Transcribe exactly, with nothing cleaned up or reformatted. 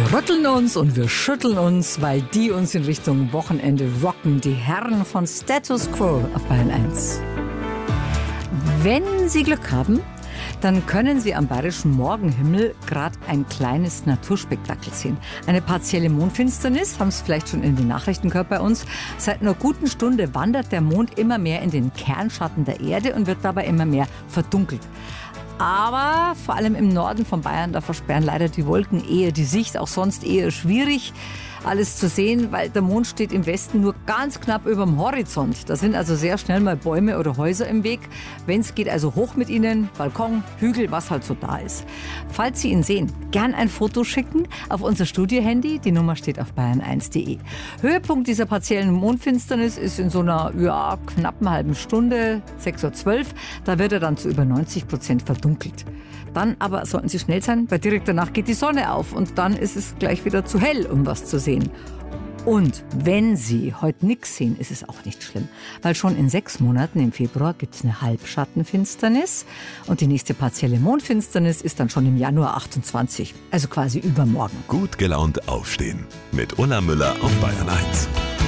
Wir rütteln uns und wir schütteln uns, weil die uns in Richtung Wochenende rocken. Die Herren von Status Quo auf Bayern eins. Wenn Sie Glück haben, dann können Sie am bayerischen Morgenhimmel gerade ein kleines Naturspektakel sehen. Eine partielle Mondfinsternis, haben Sie vielleicht schon in den Nachrichten gehört bei uns. Seit einer guten Stunde wandert der Mond immer mehr in den Kernschatten der Erde und wird dabei immer mehr verdunkelt. Aber vor allem im Norden von Bayern, da versperren leider die Wolken eher die Sicht, auch sonst eher schwierig, alles zu sehen, weil der Mond steht im Westen nur ganz knapp über dem Horizont. Da sind also sehr schnell mal Bäume oder Häuser im Weg. Wenn es geht, also hoch mit ihnen, Balkon, Hügel, was halt so da ist. Falls Sie ihn sehen, gern ein Foto schicken auf unser Studio-Handy. Die Nummer steht auf bayern eins punkt de. Höhepunkt dieser partiellen Mondfinsternis ist in so einer ja, knappen halben Stunde, sechs Uhr zwölf. Da wird er dann zu über neunzig Prozent verdunkelt. Dann aber sollten Sie schnell sein, weil direkt danach geht die Sonne auf und dann ist es gleich wieder zu hell, um was zu sehen. Und wenn Sie heute nichts sehen, ist es auch nicht schlimm, weil schon in sechs Monaten im Februar gibt es eine Halbschattenfinsternis und die nächste partielle Mondfinsternis ist dann schon im Januar achtundzwanzig, also quasi übermorgen. Gut gelaunt aufstehen mit Ulla Müller auf Bayern eins.